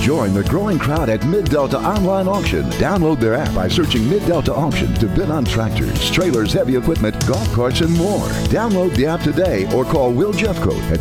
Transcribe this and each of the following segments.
Join the growing crowd at Mid-Delta Online Auction. Download their app by searching Mid-Delta Auction to bid on tractors, trailers, heavy equipment, golf carts, and more. Download the app today or call Will Jeffcoat at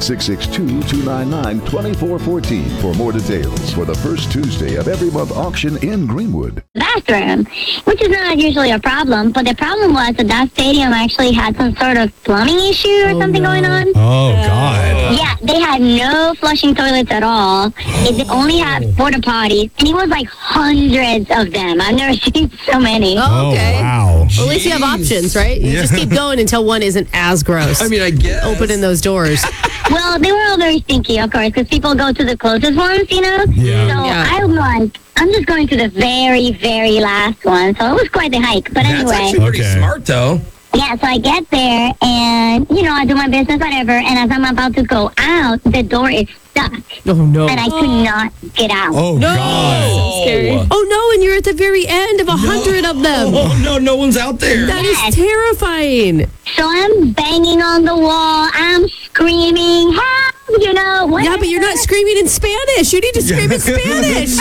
662-299-2414 for more details for the first Tuesday of every month auction in Greenwood. Bathroom, which is not usually a problem, but the problem was that stadium actually had some sort of plumbing issue or something going on. Oh, God. Yeah, they had no flushing toilets at all. They only had porta potties, and it was like hundreds of them. I've never seen so many. Oh, okay. Wow. Well, at least you have options, right? You just keep going until one isn't as gross. I mean, I guess. Opening those doors. Well, they were all very stinky, of course, because people go to the closest ones, you know? Yeah. So Yeah. I'm like, I'm just going to the very, very last one. So it was quite the hike. But That's anyway. actually pretty Okay. smart, though. Yeah, so I get there and, I do my business, whatever. And as I'm about to go out, the door is stuck. Oh, no. And I could not get out. Oh, God. Oh, no, and you're at the very end of 100 of them. Oh, no one's out there. That is terrifying. So I'm banging on the wall. I'm screaming, help, whatever. Yeah, but you're not screaming in Spanish. You need to scream in Spanish.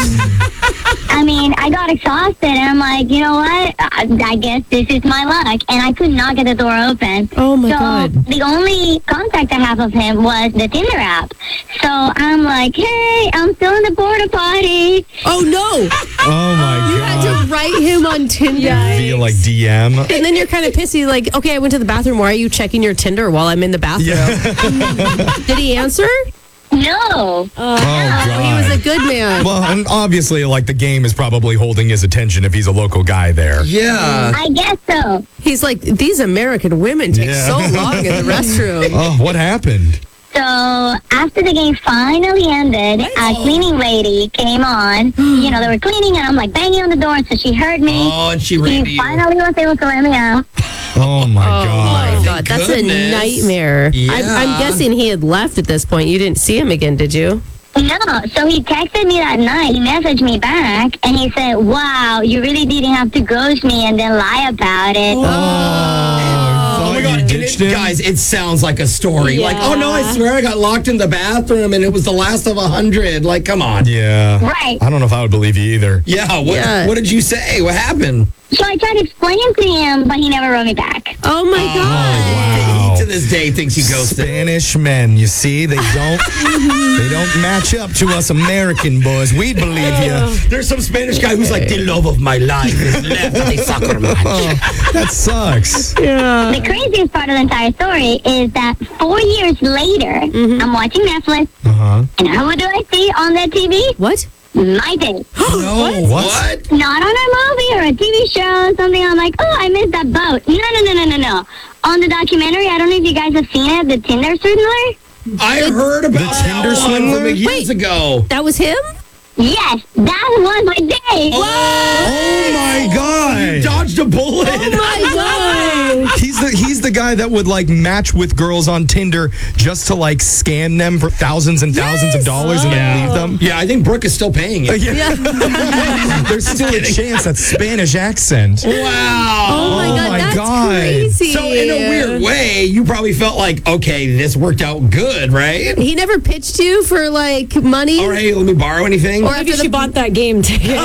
I mean, I got exhausted, and I'm like, you know what? I guess this is my luck. And I could not get the door open. Oh, my so God. the only contact I have of him was the Tinder app. So I'm like, hey, I'm still in the porta potty. Oh, no. Oh, my You God. had to write him on Tinder. Feel like DM. And then you're kind of pissy, like, okay, I went to the bathroom. Why are you checking your Tinder while I'm in the bathroom? Did he answer? No. Oh, He was a good man. Well, and obviously, like, the game is probably holding his attention if he's a local guy there. Yeah. I guess so. He's like, these American women take Yeah. so long in the restroom. Oh, what happened? So after the game finally ended, a cleaning lady came on. They were cleaning, and I'm like banging on the door, so she heard me. Oh, and she ran to you. finally was able to let me out. Oh, my Oh, God. my God. That's goodness. a nightmare. Yeah. I'm guessing he had left at this point. You didn't see him again, did you? No, so he texted me that night. He messaged me back, and he said, wow, you really didn't have to ghost me and then lie about it. Oh my God, and guys, it sounds like a story. Like, oh no, I swear I got locked in the bathroom and it was the last of 100. Like, come on. Yeah. Right. I don't know if I would believe you either. Yeah, Yeah. what did you say? What happened? So I tried to explain to him, but he never wrote me back. Oh, my God. Wow. He to this day thinks he ghosted. Spanish men, you see, they don't match up to us American boys. We believe you. There's some Spanish guy who's like, the love of my life is left at the soccer match. Oh, that sucks. The craziest part of the entire story is that 4 years later, I'm watching Netflix, and who do I see on that TV? What? My date. No, what? Not on a movie or a TV show or something. I'm like, oh, I missed that boat. No. On the documentary, I don't know if you guys have seen it, the Tinder Swindler. I heard about The Tinder that one swindler? from years ago. That was him? Yes, that was my date. Oh, my God. You dodged a bullet. Oh, my God. He's the guy that would like match with girls on Tinder just to like scam them for thousands and thousands of dollars and then leave them. Yeah, I think Brooke is still paying it. There's still a chance that Spanish accent. Wow. Oh, my God. my That's God. crazy. So in a weird way, you probably felt like, okay, this worked out good, right? He never pitched you for, like, money? All right, let me borrow anything. Or Maybe after she bought that game ticket.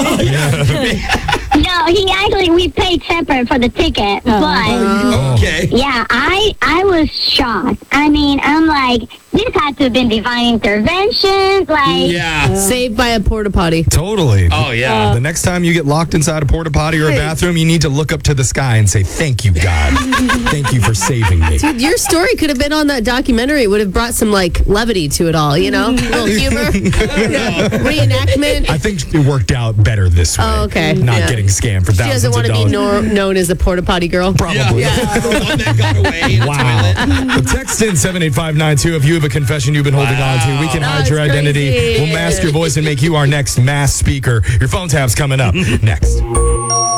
No, we paid separate for the ticket, but Okay. yeah, I was shocked. I mean, I'm like, this had to have been divine intervention. Like, Yeah. Saved by a porta potty. Totally. Oh, yeah. The next time you get locked inside a porta potty or a bathroom, you need to look up to the sky and say, thank you, God. Thank you for saving me. Dude, your story could have been on that documentary. It would have brought some, like, levity to it all, you know? A little humor. Reenactment. I think it worked out better this way. Oh, okay. Not Yeah. getting scammed for She thousands doesn't of want to dollars. be known as a porta potty girl. Probably. The one that got away in the Wow. toilet. Text in 78592 if you have a confession you've been holding on to. We can hide That's your identity. crazy. We'll mask your voice and make you our next mass speaker. Your phone tap's coming up next.